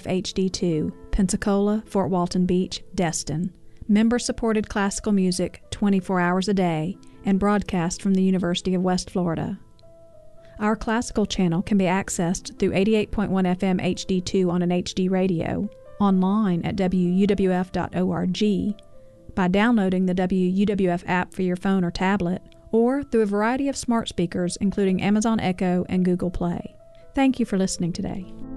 HD2, Pensacola, Fort Walton Beach, Destin. Member-supported classical music 24 hours a day and broadcast from the University of West Florida. Our classical channel can be accessed through 88.1 FM HD2 on an HD radio, online at wuwf.org, by downloading the WUWF app for your phone or tablet, or through a variety of smart speakers including Amazon Echo and Google Play. Thank you for listening today.